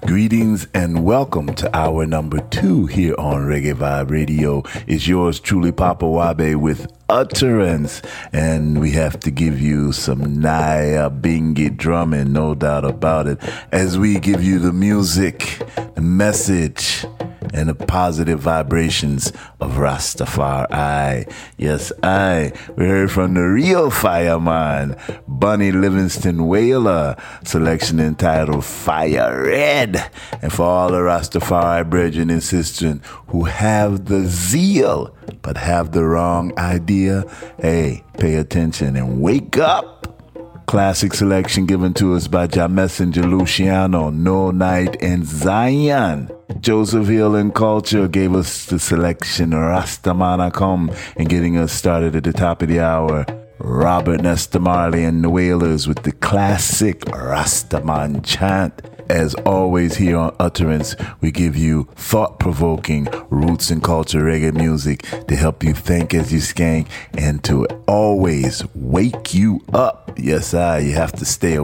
Greetings and welcome to hour number 2 here on Reggae Vibe Radio. It's yours truly, Papa Wabe, with Utterance, and we have to give you some Naya Bingi drumming, no doubt about it, as we give you the music, the message, and the positive vibrations of Rastafari. Yes, we heard from the real fireman, Bunny Livingston Whaler, selection entitled Fire Red. And for all the Rastafari brethren and sisters who have the zeal but have the wrong idea, hey, pay attention and wake up. Classic selection given to us by Ja Messenger, Luciano, No Night, and Zion. Joseph Hill and Culture gave us the selection Rastamana Come, and getting us started at the top of the hour, Robert Nesta Marley and the Wailers with the classic Rastaman chant. As always here on Utterance, we give you thought-provoking roots and culture reggae music to help you think as you skank and to always wake you up. Yes, you have to stay awake.